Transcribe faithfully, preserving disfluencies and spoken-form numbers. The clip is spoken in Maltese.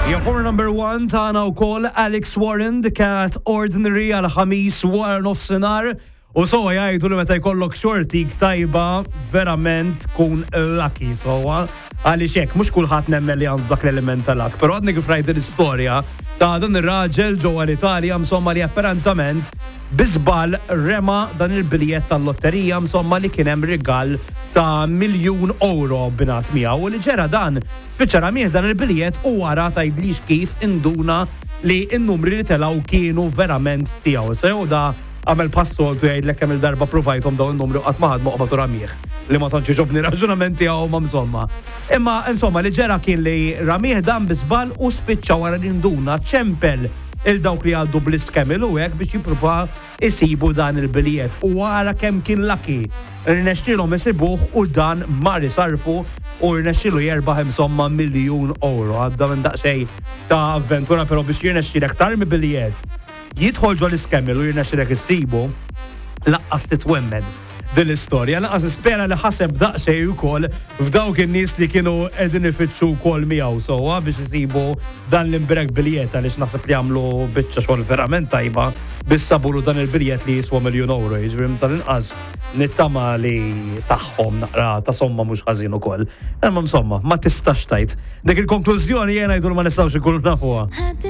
Jaffur number one tana u koll Alex Warren, the cat ordinary għal ħamis wara nofsinhar. U so jgħidu li meta jkollok xortik tajba verament kun lucky so għaliex hekk mhux kulħadd nemmel li għandu dak l-element tal-luck, però għadni kif rajt l-istorja ta' dan ir-raġel ġewwa l-Italja insomma li apparentament biżball rema dan il-biljett tal-lotterija insomma li kien hemm rigal ta' miljun euro binat miegħu u li ġera dan spiċċa ramih dan il-biljett u wara tgħidlix kif induna li n-numri li telgħu kienu verament tiegħu. Sew da għamel passoltu jgħidlek kemm il-darba provajthom dawn in-numru qatt ma ħadmu qbatu ramih li ma tantx ġobni raġunamenti għaw ma insomma. Imma insomma li ġera kien li ramih dan biżball u spiċċa wara l-induna ċempel il-dawk li għaddu bl-iskemil u hekk biex jippruva isibu dan il-biljet u wara kemm kien lucky. Rnexxilhom isibuh u dan mar isarfu u rnexxilu jerbaħ insomma miljun euro. Għadda minn daqsxejn ta' avventura però biex jirnexxilek tarmi biljet jidħol ġol iskemmel u jirnexxilek issibu laqqas titwemmed dil-istorja. Laqqas ispera li ħaseb daqsxejn ukoll f'dawk in-nies li kienu qegħdin ifittxu wkoll miegħu sewwa biex isibu dan l-imbrek biljett għaliex naħseb li jagħmlu biċċa xogħol verament tajba biss sabulu dan il-biljett li jiswa miljun euro. Jiġifieri tal-inqas nittama li tagħhom naqra ta' somma mhux ħażin ukoll. Imma insomma ma tistax tajt. Dik il-konklużjoni jiena jgħidu ma nistgħux ikunu nafuha.